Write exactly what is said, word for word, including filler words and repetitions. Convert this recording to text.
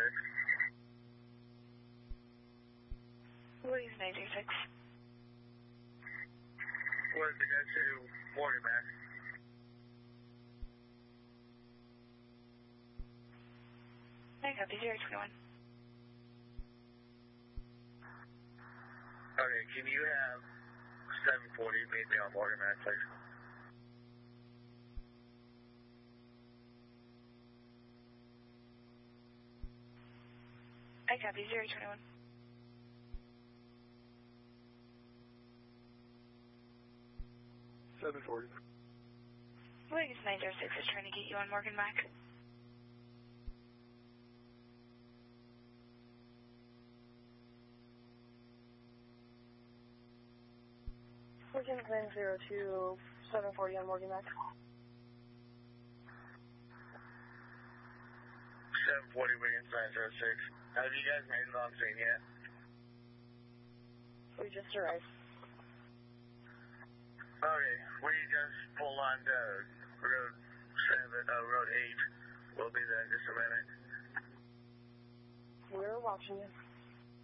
Williams nine zero six. What is the guy to Morgan, man? I copy zero twenty-one. Okay, can you have seven forty meet me on Morgan, man, please? I copy zero twenty-one. seven forty. Williams nine zero six is trying to get you on Morgan Mac. Williams nine zero two, seven forty on Morgan Mac. seven forty Williams nine zero six. Have you guys made it on scene yet? We just arrived. Okay, we just pulled on to Road seven, uh, Road eight. We'll be there in just a minute. We're watching you.